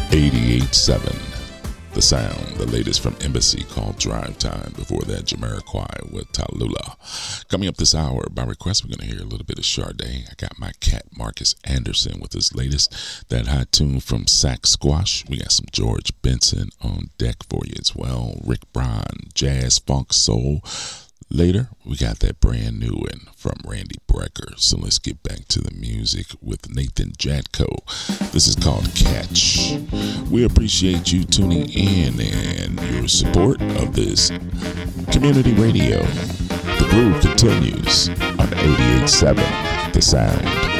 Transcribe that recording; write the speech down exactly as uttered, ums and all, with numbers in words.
eighty-eight point seven The Sound, the latest from Embassy called Drive Time. Before that, Jamiroquai with Tallulah. Coming up this hour, by request, we're going to hear a little bit of Sade. I got my cat Marcus Anderson with his latest, that hot tune from Sack Squash. We got some George Benson on deck for you as well. Rick Braun, jazz, funk, soul. Later, we got that brand new one from Randy Brecker. So let's get back to the music with Nathan Jatko. This is called Catch. We appreciate you tuning in and your support of this community radio. The groove continues on eighty-eight point seven The Sound.